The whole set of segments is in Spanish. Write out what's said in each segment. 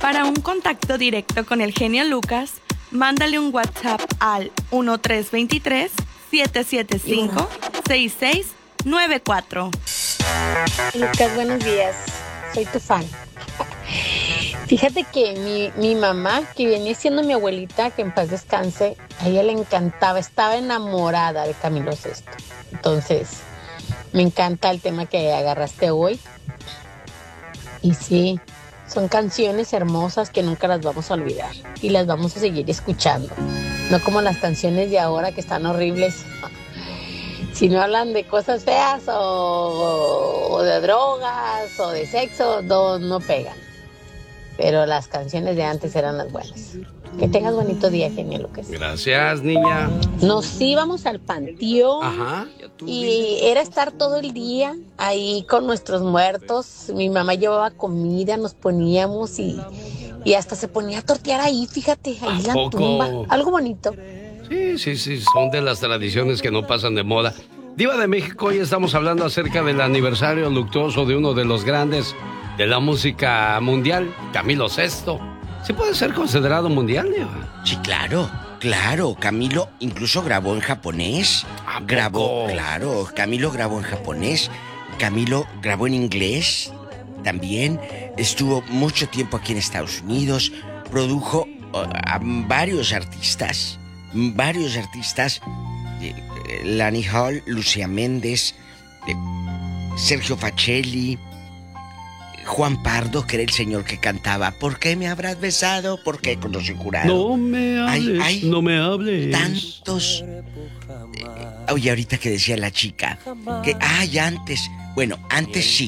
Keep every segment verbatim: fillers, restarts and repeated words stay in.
Para un contacto directo con el genio Lucas, mándale un WhatsApp al uno tres dos tres, siete siete cinco, seis seis nueve cuatro. Lucas, buenos días. Soy tu fan. Fíjate que mi, mi mamá, que viene siendo mi abuelita, que en paz descanse, a ella le encantaba, estaba enamorada de Camilo Sesto. Entonces, me encanta el tema que agarraste hoy. Y sí, son canciones hermosas que nunca las vamos a olvidar y las vamos a seguir escuchando. No como las canciones de ahora que están horribles. Si no hablan de cosas feas o, o de drogas o de sexo, no, no pegan. Pero las canciones de antes eran las buenas. Que tengas bonito día, genio Lucas. Gracias, niña. Nos íbamos al panteón. Ajá. Y era estar todo el día ahí con nuestros muertos. Mi mamá llevaba comida, nos poníamos y, y hasta se ponía a tortear ahí, fíjate, ahí en la poco? tumba. Algo bonito. Sí, sí, sí, son de las tradiciones que no pasan de moda. Diva de México, hoy estamos hablando acerca del aniversario luctuoso de uno de los grandes de la música mundial, Camilo Sesto. ¿Sí puede ser considerado mundial, Diva? Sí, claro, claro. Camilo incluso grabó en japonés. Grabó, claro, Camilo grabó en japonés. Camilo grabó en inglés también. Estuvo mucho tiempo aquí en Estados Unidos. Produjo uh, a varios artistas. Varios artistas. Eh, Lani Hall, Lucía Méndez, eh, Sergio Facelli, Juan Pardo, que era el señor que cantaba ¿Por qué me habrás besado? ¿Por qué con los jurados? No me hables, hay, hay no me hables. Tantos. Eh, oye, ahorita que decía la chica que, ay, antes, bueno, antes sí.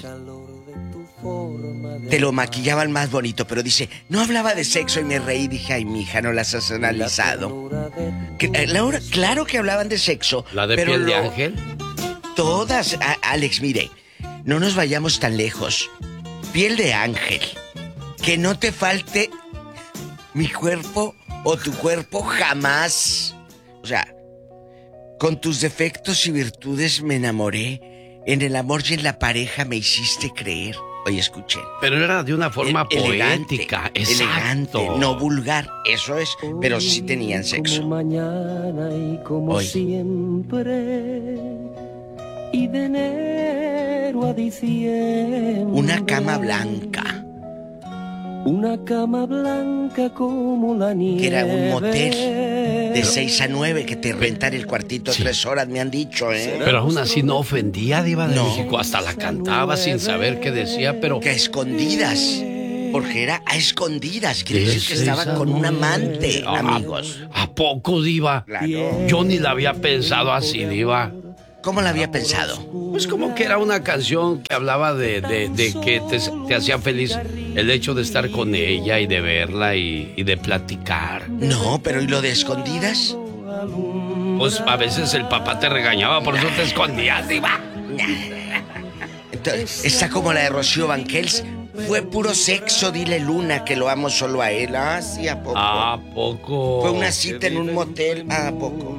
Te lo maquillaban más bonito, pero dice, no hablaba de sexo y me reí. Dije, ay, mija, no las has analizado. Que, eh, Laura, claro que hablaban de sexo. ¿La de pero piel de lo, ángel? Todas, a, Alex, mire, no nos vayamos tan lejos. Piel de ángel. Que no te falte mi cuerpo o tu cuerpo jamás. O sea, con tus defectos y virtudes me enamoré. En el amor y en la pareja me hiciste creer. Oye, escuchen. Pero era de una forma El, poética. elegante, Exacto. elegante, no vulgar. Eso es, pero sí tenían sexo. Como mañana y como Hoy. siempre. Y de enero a diciembre. Una cama blanca. Una cama blanca como la nieve. Que era un motel de seis a nueve que te rentan el cuartito sí. tres horas, me han dicho, ¿eh? Pero aún así no ofendía, Diva de no. México. Hasta la cantaba sin saber qué decía, pero... Que a escondidas. Porque era a escondidas. Quiere decir que estaba con un amante, ah, amigos. ¿A poco, Diva? Claro. Yo ni la había pensado así, Diva. ¿Cómo la había pensado? Pues como que era una canción que hablaba de, de, de que te, te hacía feliz el hecho de estar con ella y de verla y, y de platicar. No, pero ¿y lo de escondidas? Pues a veces el papá te regañaba, por eso te escondías, Diva. Entonces, está como la de Rocío Banquels. Fue puro sexo, dile Luna que lo amo solo a él. Ah, sí, ¿a poco? ¿A poco? Fue una cita en un motel. ¿A poco?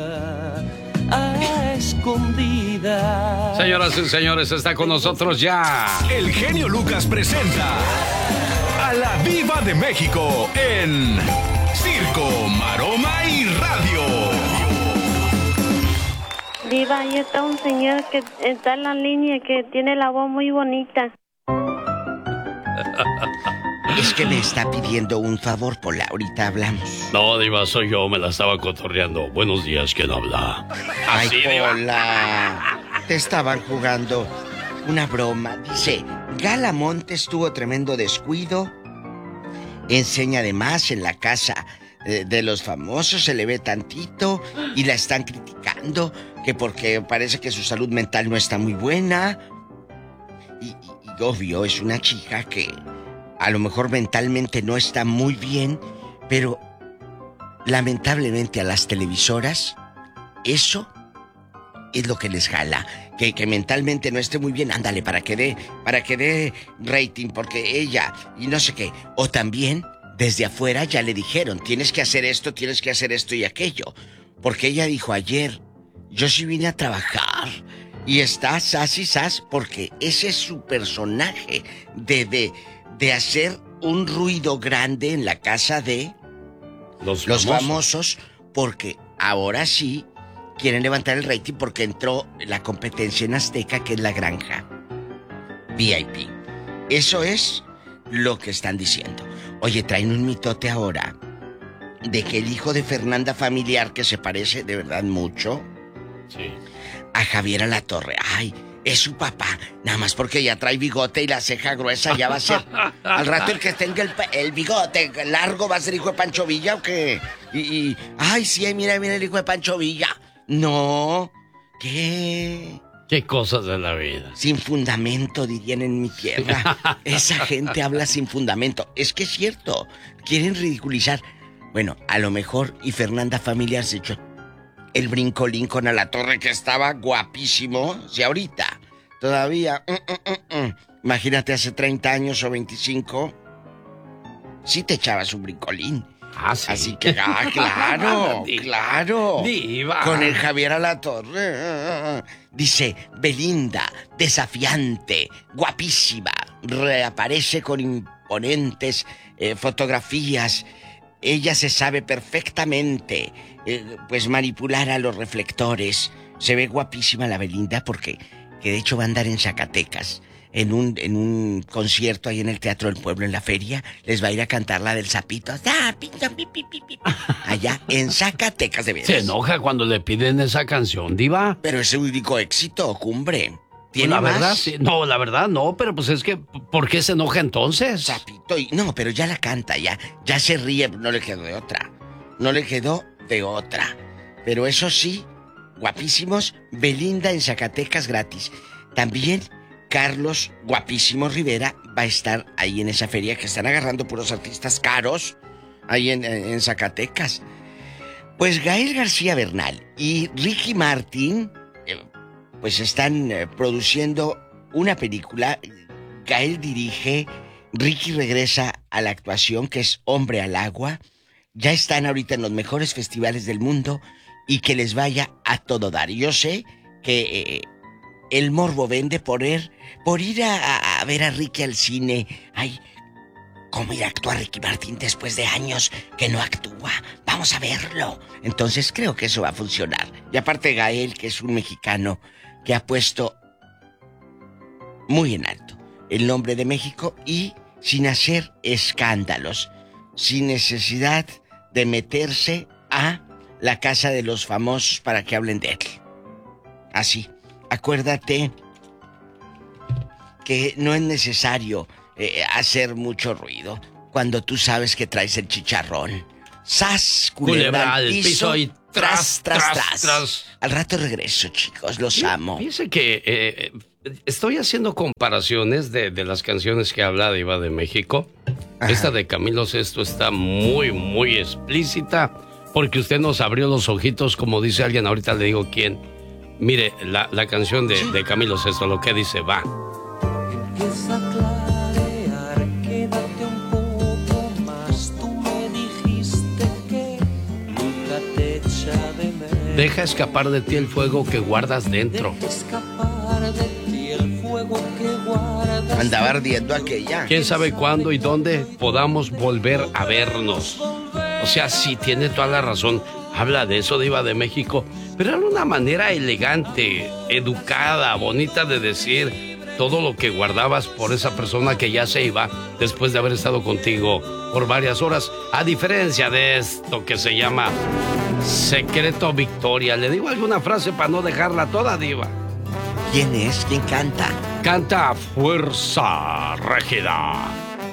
A escondidas. Señoras y señores, está con nosotros ya el genio Lucas presenta a la Diva de México en Circo, Maroma y Radio. Diva, ahí está un señor que está en la línea que tiene la voz muy bonita. Es que me está pidiendo un favor, Pola. Ahorita hablamos. No, Diva, soy yo, me la estaba cotorreando. Buenos días, ¿quién habla? Ay, Así, Pola. Te estaban jugando una broma. Dice, Gala Montes tuvo tremendo descuido. Enseña además en la casa eh, de los famosos, se le ve tantito y la están criticando, que porque parece que su salud mental no está muy buena. Y, y, y obvio, es una chica que a lo mejor mentalmente no está muy bien, pero lamentablemente a las televisoras eso es lo que les jala, que, que mentalmente no esté muy bien, ándale, para que dé, para que dé rating, porque ella, y no sé qué, o también desde afuera ya le dijeron, tienes que hacer esto, tienes que hacer esto y aquello, porque ella dijo ayer, yo sí vine a trabajar, y está sas y sas, porque ese es su personaje, de, de, de hacer un ruido grande en la casa de los, los famosos. famosos, porque ahora sí quieren levantar el rating porque entró la competencia en Azteca, que es la granja V I P. Eso es lo que están diciendo. Oye, traen un mitote ahora de que el hijo de Fernanda Familiar, que se parece de verdad mucho sí. a Javier Alatorre. Ay, es su papá. Nada más porque ya trae bigote y la ceja gruesa, ya va a ser. Al rato el que tenga el, el bigote largo va a ser hijo de Pancho Villa o qué. Y, y ay, sí, mira, mira el hijo de Pancho Villa. No, ¿qué? Qué cosas de la vida. Sin fundamento, dirían en mi tierra. Esa gente habla sin fundamento. Es que es cierto. Quieren ridiculizar. Bueno, a lo mejor, y Fernanda Familiar se echó el brincolín con Alatorre, que estaba guapísimo. Si ahorita todavía... Mm, mm, mm, mm. Imagínate hace treinta años o veinticinco. Sí te echabas un brincolín. Ah, sí. Así que, ah, claro, Diva. claro. Diva. Con el Javier Alatorre. Dice, Belinda, desafiante, guapísima. Reaparece con imponentes eh, fotografías. Ella se sabe perfectamente, eh, pues, manipular a los reflectores. Se ve guapísima la Belinda porque, que de hecho va a andar en Zacatecas. En un, en un concierto ahí en el Teatro del Pueblo, en la feria, les va a ir a cantar la del sapito. Allá en Zacatecas, de veras. Se enoja cuando le piden esa canción, Diva. Pero es un único éxito, cumbre. ¿Tiene la más? verdad, sí. No, la verdad no, pero pues es que, ¿por qué se enoja entonces? Sapito, y, no, pero ya la canta, ya, ya se ríe, no le quedó de otra. No le quedó de otra. Pero eso sí, guapísimos, Belinda en Zacatecas gratis. También Carlos, guapísimo Rivera, va a estar ahí en esa feria que están agarrando puros artistas caros, ahí en, en Zacatecas. Pues Gael García Bernal y Ricky Martin, eh, pues están eh, produciendo una película. Gael dirige, Ricky regresa a la actuación, que es Hombre al Agua. Ya están ahorita en los mejores festivales del mundo y que les vaya a todo dar. Y yo sé que... Eh, el morbo vende por ir, por ir a, a ver a Ricky al cine. Ay, ¿cómo ir a actuar Ricky Martin después de años que no actúa? Vamos a verlo. Entonces creo que eso va a funcionar. Y aparte Gael, que es un mexicano que ha puesto muy en alto el nombre de México y sin hacer escándalos, sin necesidad de meterse a la casa de los famosos para que hablen de él. Así. Acuérdate que no es necesario eh, hacer mucho ruido cuando tú sabes que traes el chicharrón. ¡Sas! Culebra al piso, piso y tras, tras, tras, tras. Al rato regreso, chicos, los sí, amo. Fíjense que eh, estoy haciendo comparaciones de, de las canciones que habla Diva de México. Ajá. Esta de Camilo Sesto está muy, muy explícita porque usted nos abrió los ojitos, como dice alguien, ahorita le digo quién. Mire, la, la canción de, de Camilo Sesto, lo que dice, va. Empieza a clarear, quédate un poco más. Tú me dijiste que nunca te echa de menos. Deja escapar de ti el fuego que guardas dentro. Deja escapar de ti el fuego que guardas. Andaba ardiendo aquella. ¿Quién sabe cuándo y dónde podamos volver a vernos? O sea, sí, tiene toda la razón. Habla de eso, Diva de México, pero era una manera elegante, educada, bonita de decir todo lo que guardabas por esa persona que ya se iba después de haber estado contigo por varias horas, a diferencia de esto que se llama Secreto Victoria. ¿Le digo alguna frase para no dejarla toda, Diva? ¿Quién es? ¿Quién canta? Canta Fuerza Régida.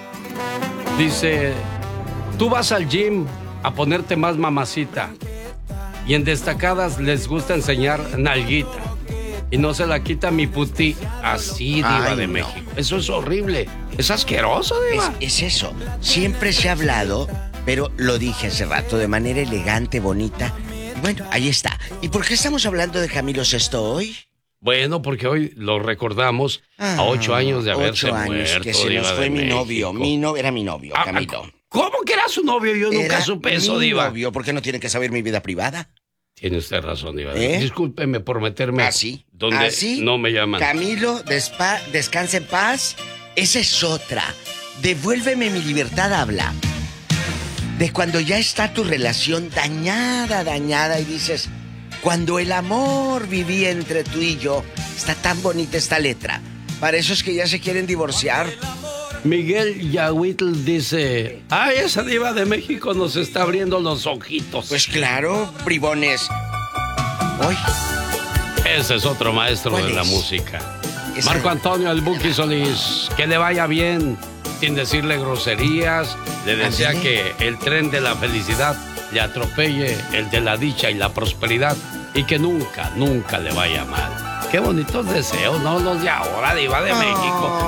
Dice, tú vas al gym a ponerte más mamacita y en destacadas les gusta enseñar nalguita y no se la quita mi puti. Así, Diva Ay, de no. México. Eso es horrible, es asqueroso, Diva. Es, es eso, siempre se ha hablado, pero lo dije hace rato de manera elegante, bonita. Y bueno, ahí está. ¿Y por qué estamos hablando de Camilo Sesto hoy? Bueno, porque hoy lo recordamos ah, a ocho años de haberse ocho años, muerto, que se Diva nos fue de mi México. novio, mi no, era mi novio, ah, Camilo. ¿Cómo que era su novio? Yo nunca era supe eso, mi Diva. Novio, ¿por qué no tiene que saber mi vida privada? Tiene usted razón, Diva. ¿Eh? Discúlpeme por meterme ¿Así? donde ¿Así? no me llaman. Camilo, despa, descansa en paz. Esa es otra. Devuélveme mi libertad habla de cuando ya está tu relación dañada, dañada y dices, cuando el amor vivía entre tú y yo. Está tan bonita esta letra. Para esos que ya se quieren divorciar. Miguel Yahuitl dice, ay, esa diva de México nos está abriendo los ojitos. Pues claro, bribones. Hoy. Ese es otro maestro de es? la música. Esa... Marco Antonio El Buki Solís, que le vaya bien, sin decirle groserías. Le desea que el tren de la felicidad le atropelle el de la dicha y la prosperidad y que nunca, nunca le vaya mal. Qué bonitos deseos, ¿no? Los de ahora, diva de oh. México.